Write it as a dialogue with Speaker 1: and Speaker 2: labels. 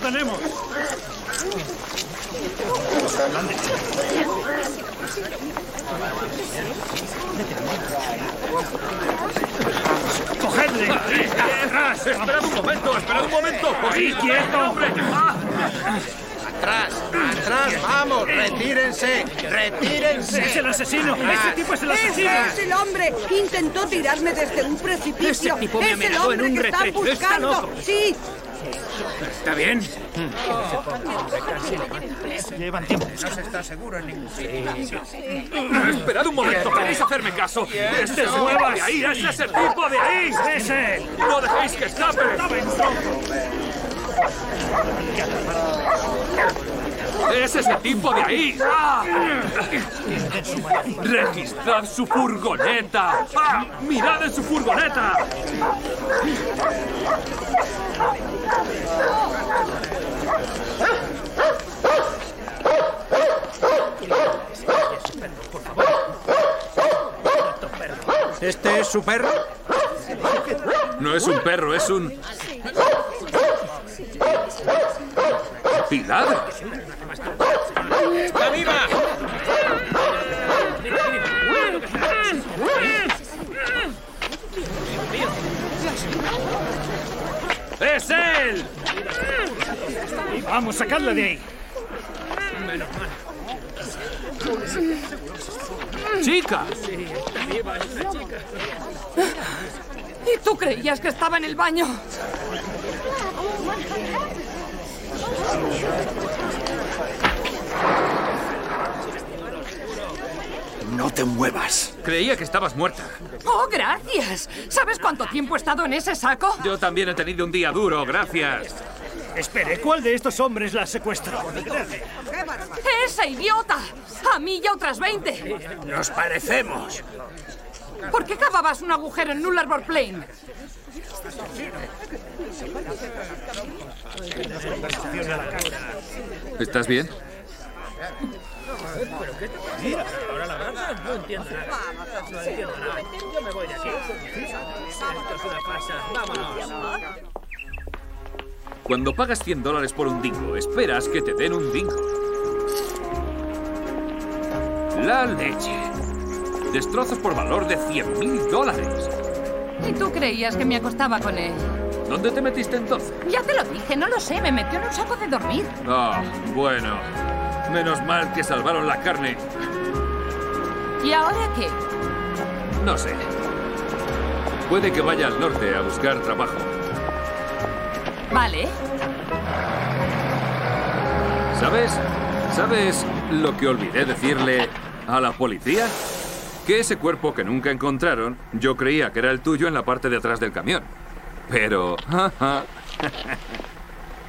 Speaker 1: tenemos! ¡Cogedle! ¡Atrás!
Speaker 2: ¡Esperad un momento! ¡Esperad un momento!
Speaker 1: ¡Ahí, quieto!
Speaker 2: ¡Hombre!
Speaker 3: ¡Atrás! ¡Atrás! ¡Vamos! ¡Retírense! ¡Retírense!
Speaker 1: ¡Es el asesino! ¡Ese tipo es el asesino!
Speaker 4: ¡Es el hombre! Intentó tirarme desde un precipicio.
Speaker 5: Ese tipo me
Speaker 4: ¡Es el
Speaker 5: amenazó en
Speaker 4: hombre
Speaker 5: un
Speaker 4: que está
Speaker 5: retrete. ¡Está
Speaker 4: buscando!
Speaker 5: loco!
Speaker 4: ¡Sí!
Speaker 5: ¿Está bien?
Speaker 1: Llevan tiempo.
Speaker 3: No se está seguro en ningún sitio.
Speaker 2: ¡Esperad un momento! ¡Queréis hacerme caso! ¡Este es nuevo de ahí! ¡Ese es el tipo de ahí!
Speaker 1: ¡Ese!
Speaker 2: ¡No dejéis que escape! ¡Ese es el tipo de ahí! ¡Ah! ¡Registrad su furgoneta! ¡Ah! ¡Mirad en su furgoneta!
Speaker 3: ¿Este es su perro?
Speaker 2: No es un perro, es un... ¿Pilar?
Speaker 3: ¡Está viva!
Speaker 2: ¡Es él!
Speaker 1: ¡Vamos, sacadle de ahí!
Speaker 2: ¡Chica!
Speaker 6: ¿Y tú creías que estaba en el baño?
Speaker 5: No te muevas.
Speaker 2: Creía que estabas muerta.
Speaker 6: ¡Oh, gracias! ¿Sabes cuánto tiempo he estado en ese saco?
Speaker 2: Yo también he tenido un día duro, gracias.
Speaker 1: Espere, ¿cuál de estos hombres la secuestró?
Speaker 6: ¡Ese idiota! ¡A mí y a otras 20!
Speaker 5: Nos parecemos.
Speaker 6: ¿Por qué cavabas un agujero en Nullarbor Plain?
Speaker 2: ¿Estás bien? Cuando pagas $100 por un dingo, esperas que te den un dingo. La leche. Destrozos por valor de $100.000.
Speaker 6: ¿Y tú creías que me acostaba con él?
Speaker 2: ¿Dónde te metiste entonces?
Speaker 6: Ya te lo dije, no lo sé. Me metió en un saco de dormir.
Speaker 2: Ah, bueno. Menos mal que salvaron la carne.
Speaker 6: ¿Y ahora qué?
Speaker 2: No sé. Puede que vaya al norte a buscar trabajo.
Speaker 6: Vale.
Speaker 2: ¿Sabes lo que olvidé decirle a la policía? Que ese cuerpo que nunca encontraron, yo creía que era el tuyo en la parte de atrás del camión. Pero...